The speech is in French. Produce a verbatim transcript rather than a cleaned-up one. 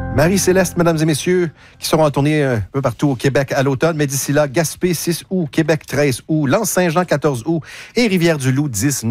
Marie-Céleste, mesdames et messieurs, qui seront en tournée un peu partout au Québec à l'automne. Mais d'ici là, Gaspé six août, Québec treize août, L'Anse-Saint-Jean quatorze août et Rivière-du-Loup dix-neuf